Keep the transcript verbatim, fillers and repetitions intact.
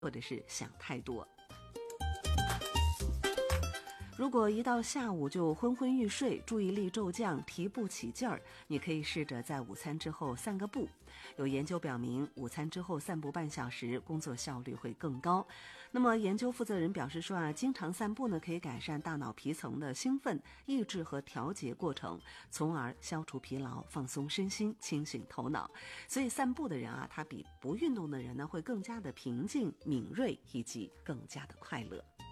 或者是想太多。如果一到下午就昏昏欲睡，注意力骤降，提不起劲儿，你可以试着在午餐之后散个步。有研究表明，午餐之后散步半小时，工作效率会更高。那么研究负责人表示说啊，经常散步呢，可以改善大脑皮层的兴奋、抑制和调节过程，从而消除疲劳、放松身心、清醒头脑。所以散步的人啊，他比不运动的人呢，会更加的平静、敏锐以及更加的快乐。